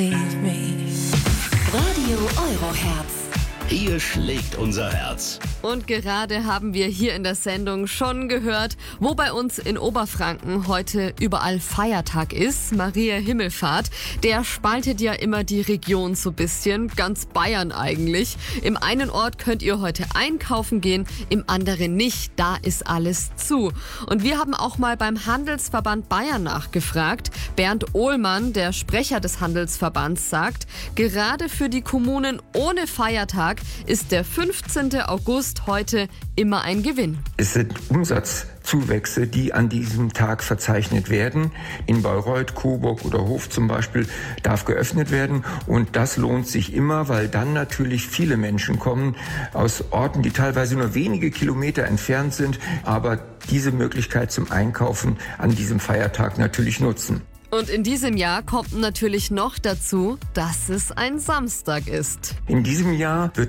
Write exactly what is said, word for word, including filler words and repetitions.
Radio Euroherz. Hier schlägt unser Herz. Und gerade haben wir hier in der Sendung schon gehört, wo bei uns in Oberfranken heute überall Feiertag ist, Maria Himmelfahrt. Der spaltet ja immer die Region so ein bisschen, ganz Bayern eigentlich. Im einen Ort könnt ihr heute einkaufen gehen, im anderen nicht, da ist alles zu. Und wir haben auch mal beim Handelsverband Bayern nachgefragt. Bernd Ohlmann, der Sprecher des Handelsverbands, sagt, gerade für die Kommunen ohne Feiertag ist der fünfzehnten August heute immer ein Gewinn. Es sind Umsatzzuwächse, die an diesem Tag verzeichnet werden. In Bayreuth, Coburg oder Hof zum Beispiel darf geöffnet werden. Und das lohnt sich immer, weil dann natürlich viele Menschen kommen aus Orten, die teilweise nur wenige Kilometer entfernt sind, aber diese Möglichkeit zum Einkaufen an diesem Feiertag natürlich nutzen. Und in diesem Jahr kommt natürlich noch dazu, dass es ein Samstag ist. In diesem Jahr wird